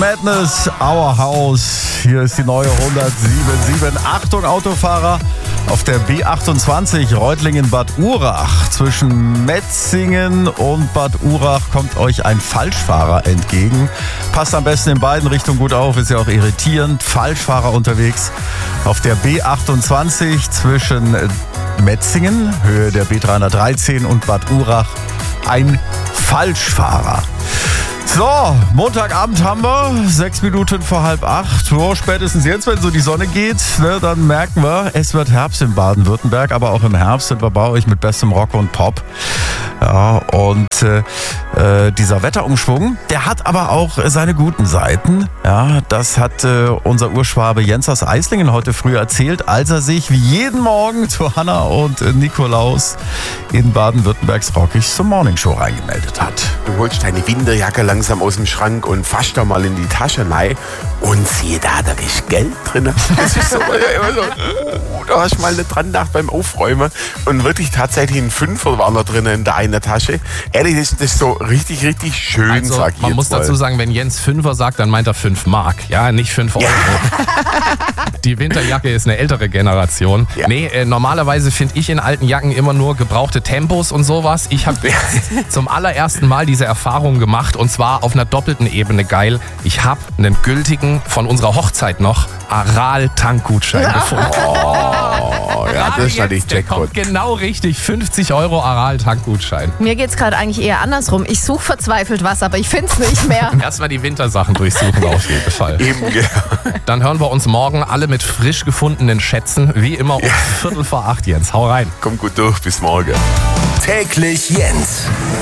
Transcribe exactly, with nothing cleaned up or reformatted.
Madness, Our House. Hier ist die neue hundertsieben Komma sieben. Achtung Autofahrer, auf der B achtundzwanzig Reutlingen-Bad Urach zwischen Metzingen und Bad Urach kommt euch ein Falschfahrer entgegen. Passt am besten in beiden Richtungen gut auf, ist ja auch irritierend. Falschfahrer unterwegs auf der B achtundzwanzig zwischen Metzingen, Höhe der B dreihundertdreizehn und Bad Urach. Ein Falschfahrer. So, Montagabend haben wir, sechs Minuten vor halb acht. So, spätestens jetzt, wenn so die Sonne geht, ne, dann merken wir, es wird Herbst in Baden-Württemberg, aber auch im Herbst sind wir bei euch mit bestem Rock und Pop. Ja, und äh, dieser Wetterumschwung, der hat aber auch seine guten Seiten. Ja, das hat äh, unser Urschwabe Jens aus Eislingen heute früh erzählt, als er sich wie jeden Morgen zu Hanna und äh, Nikolaus in Baden-Württembergs Rockig zur Morningshow reingemeldet hat. Du holst deine Winterjacke langsam aus dem Schrank und fasst da mal in die Tasche rein und siehe da, da ist Geld drin. Das ist so, immer so, oh, da hast du mal nicht dran gedacht beim Aufräumen. Und wirklich tatsächlich ein Fünfer war da drin in der einen Tasche. Ehrlich, das, das ist so richtig, richtig schön, also, sag ich man jetzt muss mal. dazu sagen, wenn Jens Fünfer sagt, dann meint er fünf Mark. Ja, nicht fünf Euro. Ja. Die Winterjacke ist eine ältere Generation. Ja. Nee, äh, normalerweise finde ich in alten Jacken immer nur gebrauchte Tempos und sowas. Ich habe zum allerersten Mal diese Erfahrung gemacht und zwar auf einer doppelten Ebene geil. Ich habe einen gültigen, von unserer Hochzeit noch, Aral-Tankgutschein gefunden. Oh, ja, das ist natürlich Der Jackpot. kommt genau richtig, fünfzig Euro Aral-Tankgutschein. Mir geht's gerade eigentlich eher andersrum. Ich suche verzweifelt was, aber ich find's nicht mehr. Erstmal die Wintersachen durchsuchen auf jeden Fall. Eben, ja. Dann hören wir uns morgen alle mit frisch gefundenen Schätzen, wie immer um Viertel vor acht, Jens. Hau rein. Komm gut durch, bis morgen. Täglich Jens.